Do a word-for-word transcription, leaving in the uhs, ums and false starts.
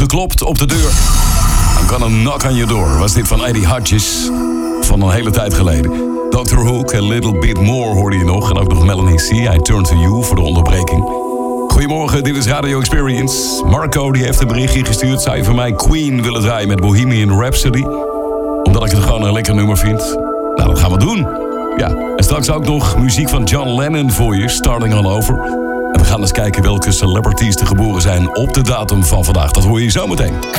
geklopt op de deur. I'm gonna knock on your door. Was dit van Eddie Hodges van een hele tijd geleden. doctor Hook, A Little Bit More hoorde je nog. En ook nog Melanie C. I Turn to You voor de onderbreking. Goedemorgen, dit is Radio Experience. Marco die heeft een berichtje gestuurd. Zou je van mij Queen willen draaien met Bohemian Rhapsody? Omdat ik het gewoon een lekker nummer vind. Nou, dat gaan we doen. Ja, en straks ook nog muziek van John Lennon voor je. Starting All Over. En we gaan eens kijken welke celebrities er geboren zijn op de datum van vandaag. Dat hoor je zo meteen.